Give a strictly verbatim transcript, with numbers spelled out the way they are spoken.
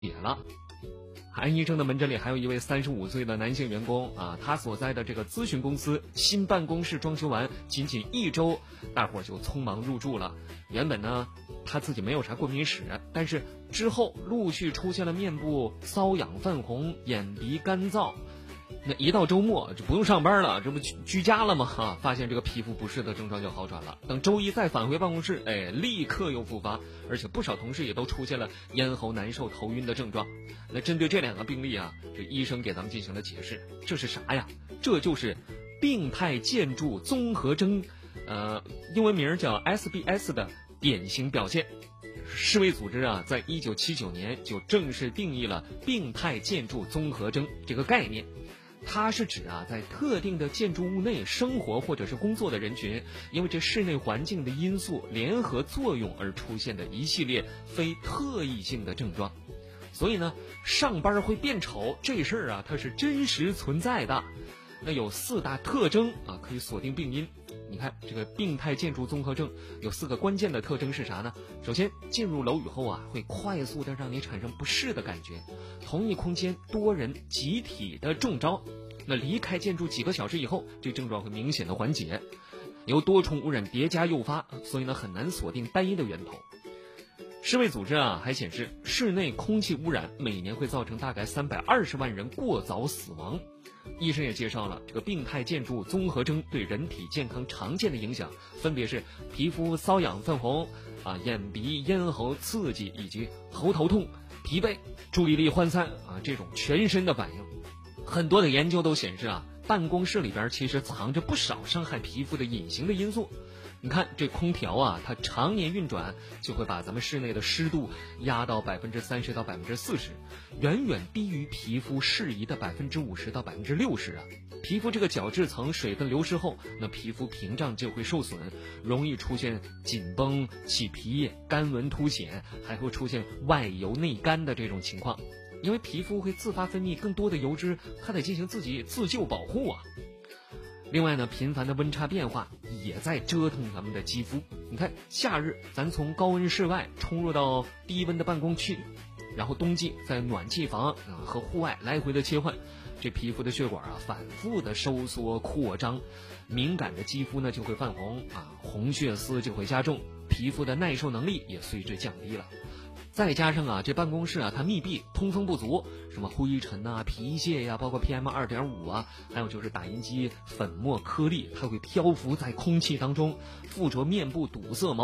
解了。韩医生的门诊里还有一位三十五岁的男性员工啊，他所在的这个咨询公司新办公室装修完仅仅一周，大伙儿就匆忙入住了。原本呢他自己没有啥过敏史，但是之后陆续出现了面部瘙痒泛红、眼鼻干燥。那一到周末就不用上班了，这不居居家了吗？哈、啊，发现这个皮肤不适的症状就好转了。等周一再返回办公室，哎，立刻又复发，而且不少同事也都出现了咽喉难受、头晕的症状。那针对这两个病例啊，这医生给咱们进行了解释，这是啥呀？这就是病态建筑综合征，呃，英文名叫 S B S 的典型表现。世卫组织啊，在一九七九年就正式定义了病态建筑综合征这个概念。它是指啊，在特定的建筑物内生活或者是工作的人群，因为这室内环境的因素联合作用而出现的一系列非特异性的症状。所以呢，上班会变丑这事儿啊，它是真实存在的。那有四大特征啊，可以锁定病因。你看这个病态建筑综合症有四个关键的特征是啥呢？首先，进入楼宇后啊，会快速的让你产生不适的感觉，同一空间多人集体的中招。那离开建筑几个小时以后，这症状会明显的缓解。由多重污染叠加诱发，所以呢很难锁定单一的源头。世卫组织啊还显示，室内空气污染每年会造成大概三百二十万人过早死亡。医生也介绍了这个病态建筑综合征对人体健康常见的影响，分别是皮肤瘙痒泛红啊、眼鼻咽喉刺激以及喉头痛、疲惫、注意力涣散啊这种全身的反应。很多的研究都显示啊，办公室里边其实藏着不少伤害皮肤的隐形的因素。你看这空调啊，它常年运转就会把咱们室内的湿度压到百分之三十到百分之四十，远远低于皮肤适宜的百分之五十到百分之六十啊。皮肤这个角质层水分流失后，那皮肤屏障就会受损，容易出现紧绷、起皮、干纹凸显，还会出现外油内干的这种情况。因为皮肤会自发分泌更多的油脂，它得进行自己自救保护啊。另外呢，频繁的温差变化也在折腾咱们的肌肤。你看，夏日咱从高温室外冲入到低温的办公区，然后冬季在暖气房啊和户外来回的切换，这皮肤的血管啊反复的收缩扩张，敏感的肌肤呢就会泛红啊，红血丝就会加重，皮肤的耐受能力也随之降低了。再加上啊，这办公室啊，它密闭，通风不足，什么灰尘呐、皮屑呀、包括 P M 二点五 啊，还有就是打印机粉末颗粒，它会漂浮在空气当中，附着面部堵塞毛